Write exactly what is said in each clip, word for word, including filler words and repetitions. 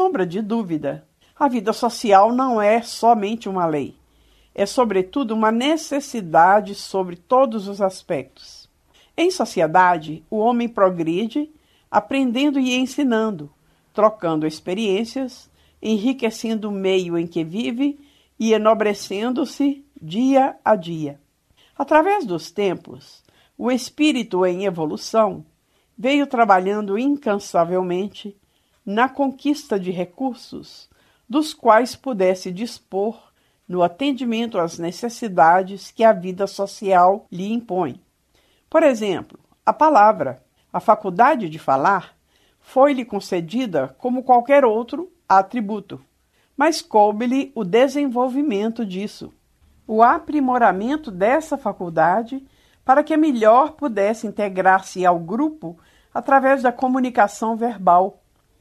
sombra de dúvida, a vida social não é somente uma lei. É, sobretudo, uma necessidade sobre todos os aspectos. Em sociedade, o homem progride, aprendendo e ensinando, trocando experiências, enriquecendo o meio em que vive e enobrecendo-se dia a dia. Através dos tempos, o espírito em evolução veio trabalhando incansavelmente na conquista de recursos dos quais pudesse dispor no atendimento às necessidades que a vida social lhe impõe. Por exemplo, a palavra, a faculdade de falar, foi-lhe concedida como qualquer outro atributo, mas coube-lhe o desenvolvimento disso, o aprimoramento dessa faculdade para que melhor pudesse integrar-se ao grupo através da comunicação verbal.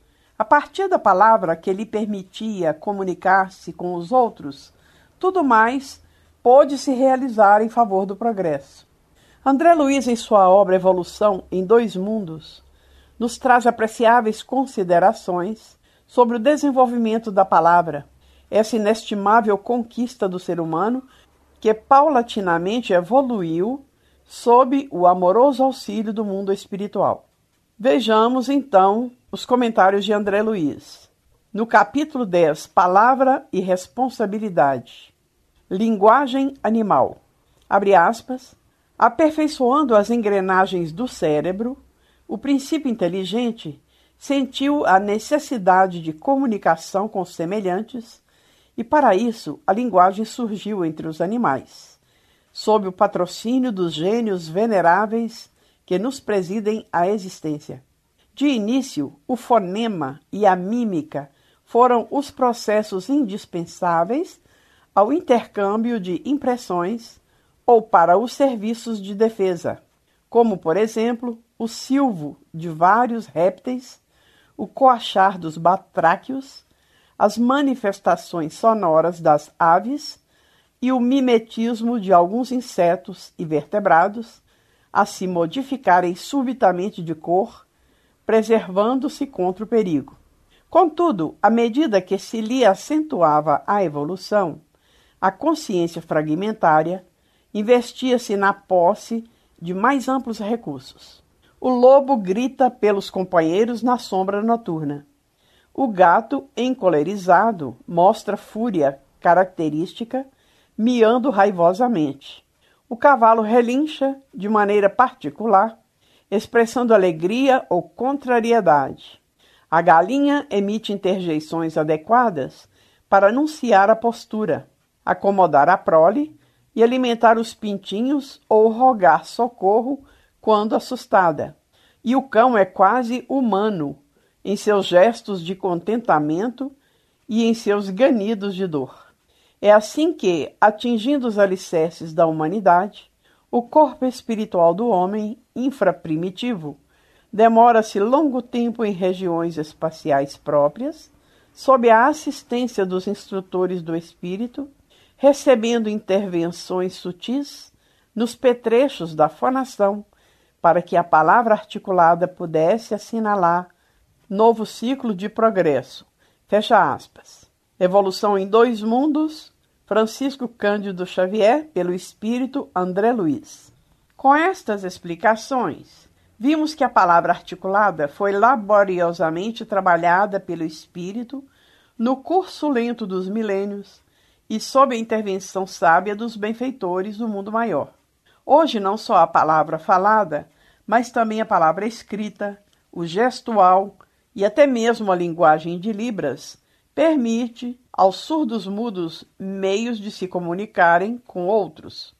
A partir da palavra que lhe permitia comunicar-se com os outros, tudo mais pôde se realizar em favor do progresso. André Luiz, em sua obra Evolução em Dois Mundos, nos traz apreciáveis considerações sobre o desenvolvimento da palavra, essa inestimável conquista do ser humano que paulatinamente evoluiu sob o amoroso auxílio do mundo espiritual. Vejamos, então, os comentários de André Luiz. No capítulo dez, Palavra e Responsabilidade. Linguagem animal. Abre aspas. Aperfeiçoando as engrenagens do cérebro, o princípio inteligente sentiu a necessidade de comunicação com os semelhantes e, para isso, a linguagem surgiu entre os animais, sob o patrocínio dos gênios veneráveis que nos presidem a existência. De início, o fonema e a mímica foram os processos indispensáveis ao intercâmbio de impressões ou para os serviços de defesa, como, por exemplo, o silvo de vários répteis, o coachar dos batráquios, as manifestações sonoras das aves e o mimetismo de alguns insetos e vertebrados a se modificarem subitamente de cor, preservando-se contra o perigo. Contudo, à medida que se lhe acentuava a evolução, a consciência fragmentária investia-se na posse de mais amplos recursos. O lobo grita pelos companheiros na sombra noturna. O gato, encolerizado, mostra fúria característica, miando raivosamente. O cavalo relincha de maneira particular, expressando alegria ou contrariedade. A galinha emite interjeições adequadas para anunciar a postura, acomodar a prole e alimentar os pintinhos ou rogar socorro quando assustada. E o cão é quase humano em seus gestos de contentamento e em seus ganidos de dor. É assim que, atingindo os alicerces da humanidade, o corpo espiritual do homem, infraprimitivo, demora-se longo tempo em regiões espaciais próprias, sob a assistência dos instrutores do espírito, recebendo intervenções sutis nos petrechos da fonação, para que a palavra articulada pudesse assinalar novo ciclo de progresso. Fecha aspas. Evolução em Dois Mundos, Francisco Cândido Xavier, pelo espírito André Luiz. Com estas explicações, vimos que a palavra articulada foi laboriosamente trabalhada pelo espírito no curso lento dos milênios, e sob a intervenção sábia dos benfeitores do mundo maior. Hoje não só a palavra falada, mas também a palavra escrita, o gestual e até mesmo a linguagem de Libras permite aos surdos mudos meios de se comunicarem com outros.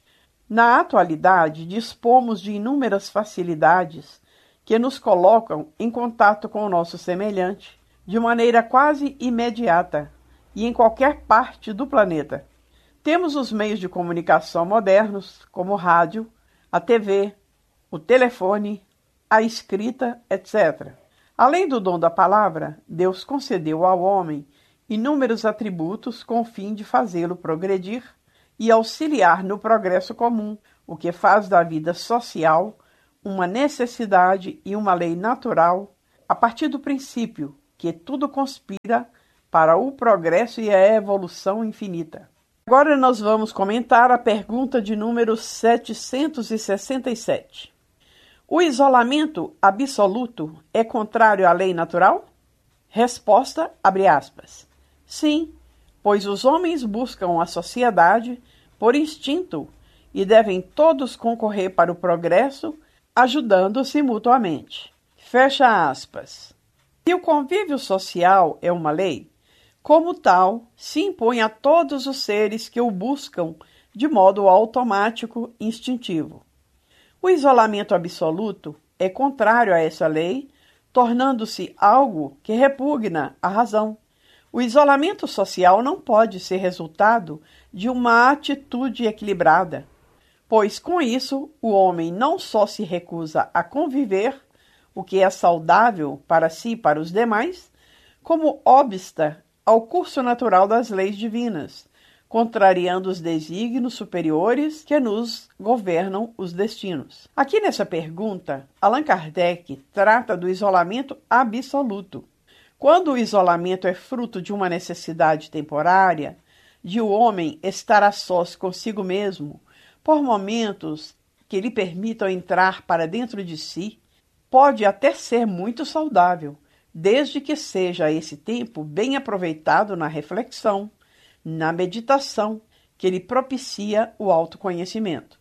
Na atualidade, dispomos de inúmeras facilidades que nos colocam em contato com o nosso semelhante de maneira quase imediata, e em qualquer parte do planeta. Temos os meios de comunicação modernos, como o rádio, a T V, o telefone, a escrita, etcétera. Além do dom da palavra, Deus concedeu ao homem inúmeros atributos com o fim de fazê-lo progredir e auxiliar no progresso comum, o que faz da vida social uma necessidade e uma lei natural, a partir do princípio que tudo conspira para o progresso e a evolução infinita. Agora nós vamos comentar a pergunta de número setecentos e sessenta e sete. O isolamento absoluto é contrário à lei natural? Resposta, abre aspas. Sim, pois os homens buscam a sociedade por instinto e devem todos concorrer para o progresso, ajudando-se mutuamente. Fecha aspas. Se o convívio social é uma lei, como tal, se impõe a todos os seres que o buscam de modo automático e instintivo. O isolamento absoluto é contrário a essa lei, tornando-se algo que repugna a razão. O isolamento social não pode ser resultado de uma atitude equilibrada, pois com isso o homem não só se recusa a conviver, o que é saudável para si e para os demais, como obsta ao curso natural das leis divinas, contrariando os desígnios superiores que nos governam os destinos. Aqui nessa pergunta, Allan Kardec trata do isolamento absoluto. Quando o isolamento é fruto de uma necessidade temporária, de o homem estar a sós consigo mesmo, por momentos que lhe permitam entrar para dentro de si, pode até ser muito saudável, desde que seja esse tempo bem aproveitado na reflexão, na meditação, que lhe propicia o autoconhecimento.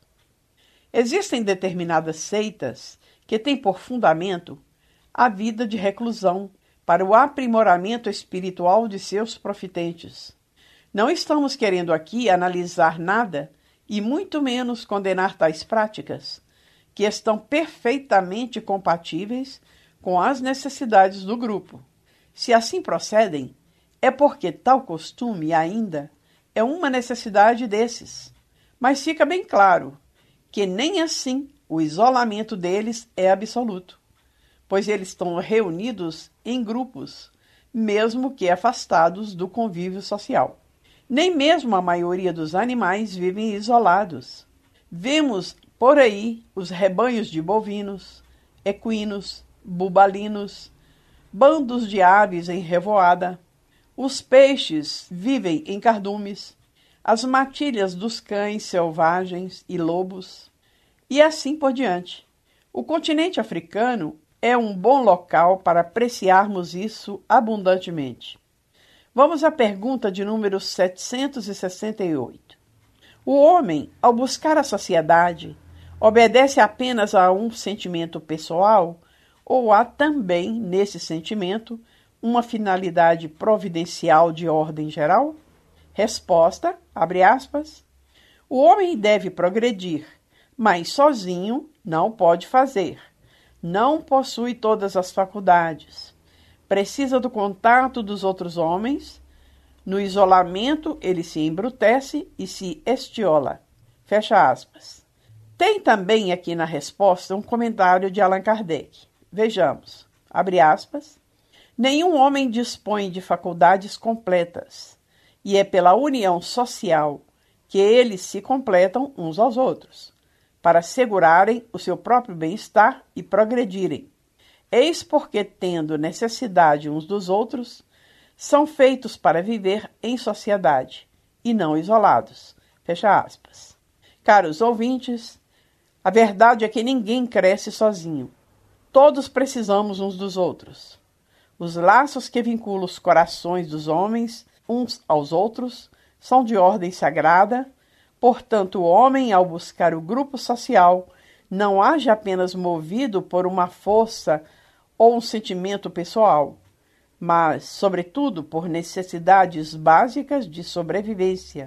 Existem determinadas seitas que têm por fundamento a vida de reclusão para o aprimoramento espiritual de seus profitentes. Não estamos querendo aqui analisar nada e muito menos condenar tais práticas, que estão perfeitamente compatíveis com as necessidades do grupo. Se assim procedem, é porque tal costume ainda é uma necessidade desses. Mas fica bem claro que nem assim o isolamento deles é absoluto, pois eles estão reunidos em grupos, mesmo que afastados do convívio social. Nem mesmo a maioria dos animais vivem isolados. Vemos por aí os rebanhos de bovinos, equinos, bubalinos, bandos de aves em revoada. Os peixes vivem em cardumes, as matilhas dos cães selvagens e lobos, e assim por diante. O continente africano é um bom local para apreciarmos isso abundantemente. Vamos à pergunta de número setecentos e sessenta e oito. O homem, ao buscar a sociedade, obedece apenas a um sentimento pessoal ou há também, nesse sentimento, uma finalidade providencial de ordem geral? Resposta, abre aspas, o homem deve progredir, mas sozinho não pode fazer. Não possui todas as faculdades. Precisa do contato dos outros homens. No isolamento, ele se embrutece e se estiola. Fecha aspas. Tem também aqui na resposta um comentário de Allan Kardec. Vejamos, abre aspas, nenhum homem dispõe de faculdades completas, e é pela união social que eles se completam uns aos outros, para assegurarem o seu próprio bem-estar e progredirem. Eis porque, tendo necessidade uns dos outros, são feitos para viver em sociedade, e não isolados. Fecha aspas. Caros ouvintes, a verdade é que ninguém cresce sozinho. Todos precisamos uns dos outros. Os laços que vinculam os corações dos homens uns aos outros são de ordem sagrada, portanto, o homem, ao buscar o grupo social, não age apenas movido por uma força ou um sentimento pessoal, mas, sobretudo, por necessidades básicas de sobrevivência.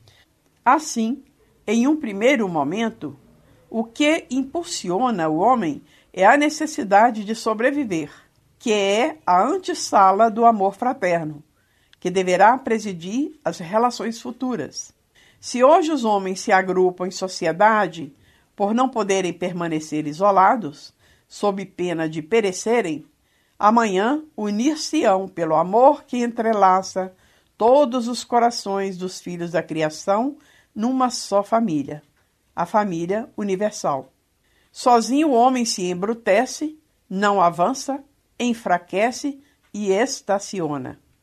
Assim, em um primeiro momento, o que impulsiona o homem é a necessidade de sobreviver, que é a antessala do amor fraterno, que deverá presidir as relações futuras. Se hoje os homens se agrupam em sociedade por não poderem permanecer isolados, sob pena de perecerem, amanhã unir-se-ão pelo amor que entrelaça todos os corações dos filhos da criação numa só família, a família universal. Sozinho o homem se embrutece, não avança, enfraquece, e estaciona.